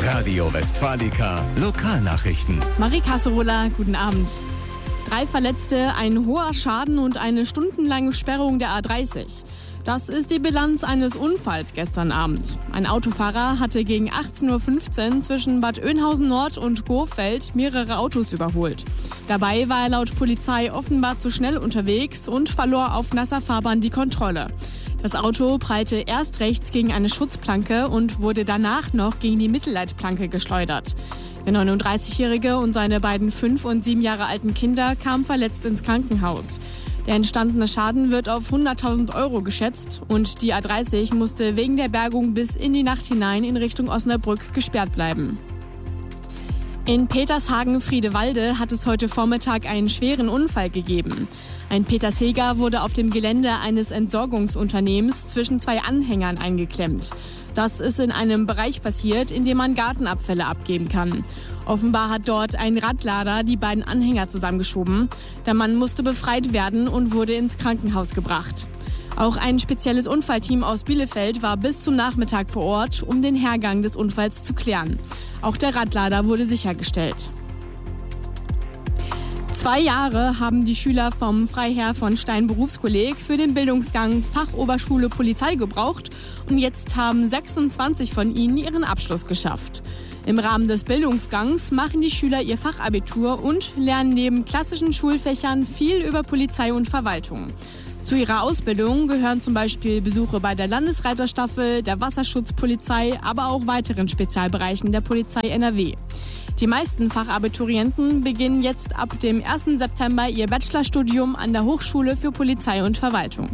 Radio Westfalica Lokalnachrichten. Marie Kasserola, guten Abend. 3 Verletzte, ein hoher Schaden und eine stundenlange Sperrung der A30. Das ist die Bilanz eines Unfalls gestern Abend. Ein Autofahrer hatte gegen 18:15 Uhr zwischen Bad Oeynhausen Nord und Gurfeld mehrere Autos überholt. Dabei war er laut Polizei offenbar zu schnell unterwegs und verlor auf nasser Fahrbahn die Kontrolle. Das Auto prallte erst rechts gegen eine Schutzplanke und wurde danach noch gegen die Mittelleitplanke geschleudert. Der 39-Jährige und seine beiden 5 und 7 Jahre alten Kinder kamen verletzt ins Krankenhaus. Der entstandene Schaden wird auf 100.000 € geschätzt und die A30 musste wegen der Bergung bis in die Nacht hinein in Richtung Osnabrück gesperrt bleiben. In Petershagen-Friedewalde hat es heute Vormittag einen schweren Unfall gegeben. Ein Petersheger wurde auf dem Gelände eines Entsorgungsunternehmens zwischen 2 Anhängern eingeklemmt. Das ist in einem Bereich passiert, in dem man Gartenabfälle abgeben kann. Offenbar hat dort ein Radlader die beiden Anhänger zusammengeschoben. Der Mann musste befreit werden und wurde ins Krankenhaus gebracht. Auch ein spezielles Unfallteam aus Bielefeld war bis zum Nachmittag vor Ort, um den Hergang des Unfalls zu klären. Auch der Radlader wurde sichergestellt. 2 Jahre haben die Schüler vom Freiherr von Stein Berufskolleg für den Bildungsgang Fachoberschule Polizei gebraucht und jetzt haben 26 von ihnen ihren Abschluss geschafft. Im Rahmen des Bildungsgangs machen die Schüler ihr Fachabitur und lernen neben klassischen Schulfächern viel über Polizei und Verwaltung. Zu ihrer Ausbildung gehören zum Beispiel Besuche bei der Landesreiterstaffel, der Wasserschutzpolizei, aber auch weiteren Spezialbereichen der Polizei NRW. Die meisten Fachabiturienten beginnen jetzt ab dem 1. September ihr Bachelorstudium an der Hochschule für Polizei und Verwaltung.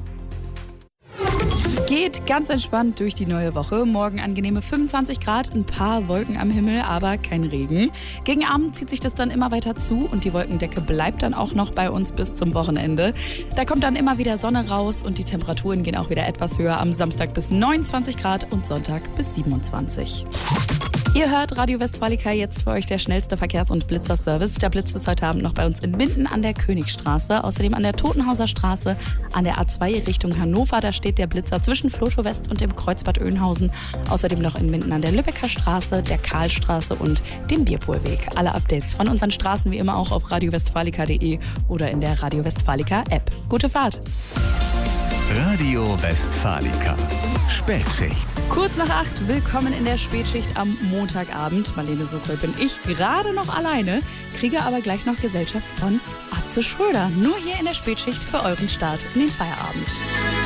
Geht ganz entspannt durch die neue Woche. Morgen angenehme 25 Grad, ein paar Wolken am Himmel, aber kein Regen. Gegen Abend zieht sich das dann immer weiter zu und die Wolkendecke bleibt dann auch noch bei uns bis zum Wochenende. Da kommt dann immer wieder Sonne raus und die Temperaturen gehen auch wieder etwas höher. Am Samstag bis 29 Grad und Sonntag bis 27. Ihr hört Radio Westfalica, jetzt für euch der schnellste Verkehrs- und Blitzerservice. Der Blitz ist heute Abend noch bei uns in Minden an der Königstraße, außerdem an der Totenhauser Straße, an der A2 Richtung Hannover. Da steht der Blitzer zwischen Flotow West und dem Kreuzbad Oeynhausen. Außerdem noch in Minden an der Lübecker Straße, der Karlstraße und dem Bierpohlweg. Alle Updates von unseren Straßen wie immer auch auf radiowestfalica.de oder in der Radio Westfalica App. Gute Fahrt! Radio Westfalica. Spätschicht. Kurz nach 8, willkommen in der Spätschicht am Montagabend. Marlene Sokol bin ich gerade noch alleine, kriege aber gleich noch Gesellschaft von Atze Schröder. Nur hier in der Spätschicht für euren Start in den Feierabend.